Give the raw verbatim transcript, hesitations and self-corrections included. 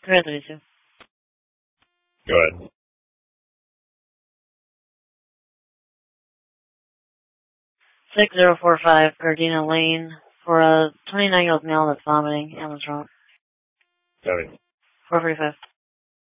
three thirty-two. Go ahead. six zero four five Gardena Lane for a twenty-nine-year-old male that's vomiting. Ambulance route. Copy. four forty-five.